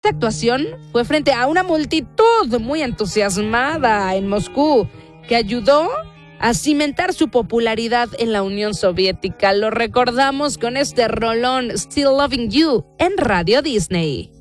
esta actuación fue frente a una multitud muy entusiasmada en Moscú, que ayudó a cimentar su popularidad en la Unión Soviética. Lo recordamos con este rolón Still Loving You en Radio Disney.